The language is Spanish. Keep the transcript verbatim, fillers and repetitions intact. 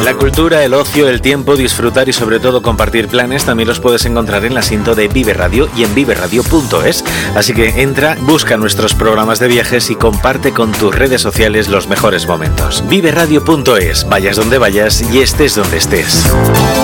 La cultura, el ocio, el tiempo, disfrutar y sobre todo compartir planes también los puedes encontrar en la cinta de Vive Radio y en vive radio punto es. Así que entra, busca nuestros programas de viajes y comparte con tus redes sociales los mejores momentos. vive radio punto es, vayas donde vayas y estés donde estés.